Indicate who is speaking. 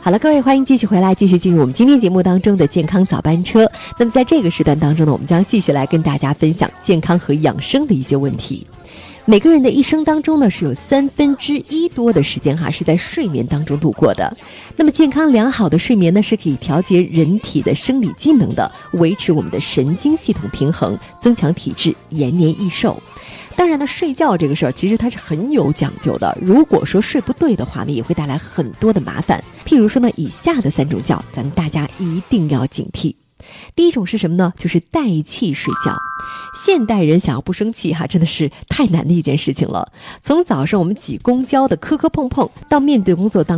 Speaker 1: 好了，各位，欢迎继续回来，继续进入我们今天节目当中的健康早班车。那么在这个时段当中呢，我们将继续来跟大家分享健康和养生的一些问题。每个人的一生当中呢，是有1/3多的时间是在睡眠当中度过的。那么健康良好的睡眠呢，是可以调节人体的生理机能的，维持我们的神经系统平衡，增强体质，延年益寿。当然呢，睡觉这个事儿其实它是很有讲究的。如果说睡不对的话呢，也会带来很多的麻烦。譬如说呢，以下的3种觉，咱们大家一定要警惕。第一种是什么呢？就是代气睡觉。现代人想要不生气真的是太难的一件事情了。从早上我们挤公交的磕磕碰碰，到面对工作当